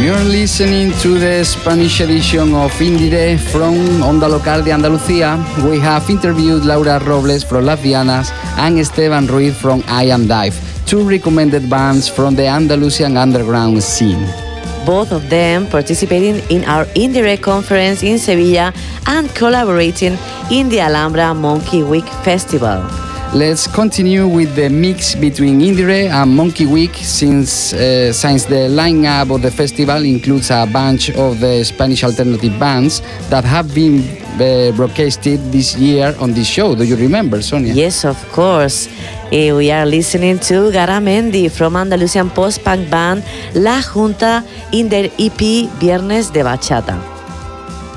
You're listening to the Spanish edition of Indire from Onda Local de Andalucía. We have interviewed Laura Robles from Las Vianas and Esteban Ruiz from I Am Dive, two recommended bands from the Andalusian underground scene. Both of them participating in our Indire conference in Sevilla and collaborating in the Alhambra Monkey Week Festival. Let's continue with the mix between Indire and Monkey Week since the lineup of the festival includes a bunch of the Spanish alternative bands that have been broadcasted this year on this show. Do you remember, Sonia? Yes, of course. We are listening to Garamendi from Andalusian post-punk band La Junta in their EP Viernes de Bachata.